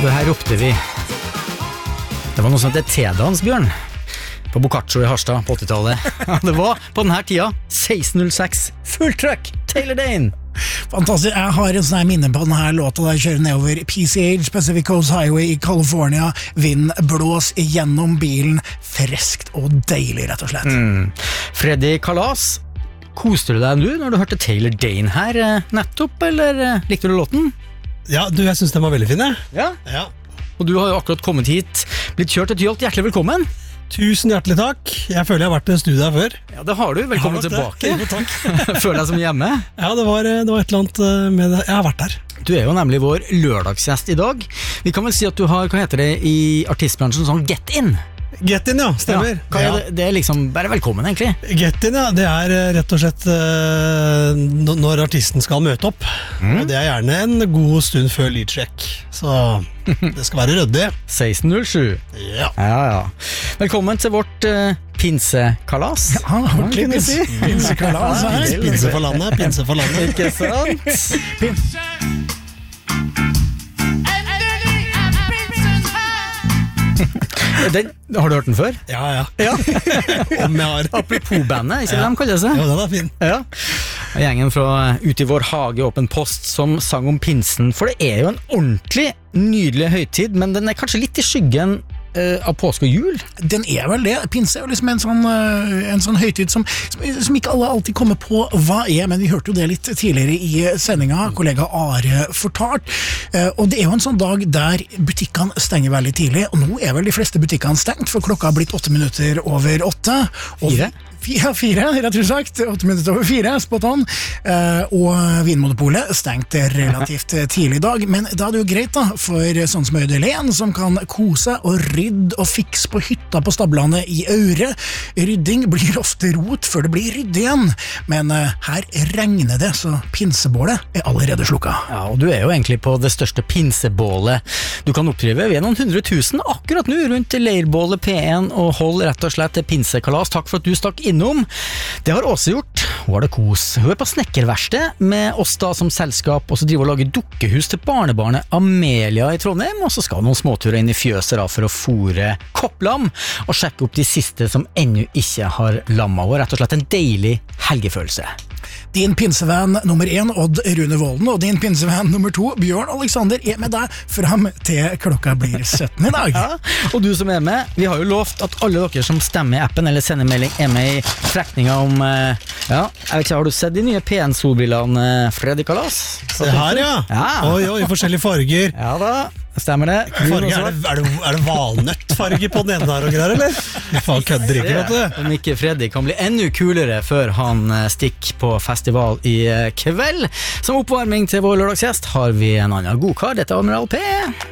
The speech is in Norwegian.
det her ropte vi. Det var noe som heter T-dans, Bjørn. På Boccaccio i Harstad på 80-tallet. Det var på denne tida 1606. Full trøkk, Taylor Dane. Fantastisk, jeg har en sånn minne på denne låta der jeg kjører nedover PCH, Pacific Coast Highway i California. Vind blås gjennom bilen, freskt og deilig rett og slett. Freddy Kalas, koste du deg når du hørte Taylor Dane her nettopp, eller likte du låten? Ja, jeg synes den var veldig fin, Ja? Ja. Og du har jo akkurat kommet hit, blitt kjørt til Tyholt, hjertelig velkommen. Tusen hjertelig takk. Jeg føler jeg har vært i studiet her før. Ja, det har du. Velkommen tilbake. Takk. Føler deg som hjemme. Ja, det var et eller annet med det. Jeg har vært der. Du er jo nemlig vår lørdagsgjest i dag. Vi kan vel si at du har, hva heter det i artistbransjen, sånn get in. Get in, ja, stemmer. Ja, hva er det? Det er liksom bare velkommen, egentlig. Get in, ja, det er rett og slett når artisten skal møte opp. Og det er gjerne en god stund før lydcheck. Så det skal være ryddig. 1607. Ja. Ja. Velkommen til vårt pinsekalas. Ja, ordentlig pinsekalas her. Pinse for landet, pinse for landet. Ikke sant? Har du hørt den før? Ja. Om jeg har. Apropos bandet, ikke det de kaller seg? Jo, den er fin. Ja. Gjengen fra Ut i vår hage åpen post som sang om pinsen, for det er jo en ordentlig nydelig høytid, men den er kanskje litt i skyggen av påske og jul? Den er vel det. Pinse er jo liksom en sånn høytid som ikke alle alltid kommer på hva er, men vi hørte jo det litt tidligere i sendinga, kollega Are fortalt. Og det er jo en sånn dag der butikkene stenger veldig tidlig, og nå er vel de fleste butikkene stengt, for klokka har blitt 8 minutter over 8. 4, rett og slett. 8 minutter over 4, spot on. Og Vinmonopolet stengte relativt tidlig i dag, men da er det jo greit da, for sånn som Øydelén, som kan kose og rydde og fikse på hytta på stablene i Aure. Rydding blir ofte rot før det blir rydde igjen, men her regner det, så pinsebålet er allerede slukka. Ja, og du er jo egentlig på det største pinsebålet du kan oppdrive. Vi er noen 100 000 akkurat nå rundt leirbålet P1 og hold rett og slett til pinsekalas. Takk for at du stakk innom. Det har Åse gjort. Hun har det kos. Hun er på snekkerverksted med oss da som selskap, og så driver hun og lager dukkehus til barnebarnet Amelia i Trondheim, og så skal noen småturer inn i fjøset da for å fôre kopplam og sjekke opp de siste som ennå ikke har lamma, og rett og slett en deilig helgefølelse. Din pinsevenn nummer 1, Odd Rune Volden, og din pinsevenn nummer 2, Bjørn Alexander, er med deg frem til klokka blir 17 i dag. Ja, og du som er med, vi har jo lovt at alle dere som stemmer i appen eller sender melding er med i trekninga om, ja, jeg vet ikke, har du sett de nye P1-solbrillene, Freddy Kalas? Se her, ja. Oi, forskjellige farger. Ja da, stemmer det. Er det valnøttfarge på den ene der og greier, eller? Faen, kødder ikke, vet du. Om ikke Freddy kan bli enda kulere før han stikker på festival i kveld. Som oppvarming til vår lørdagsgjest har vi en annen godkar, dette er Admiral P.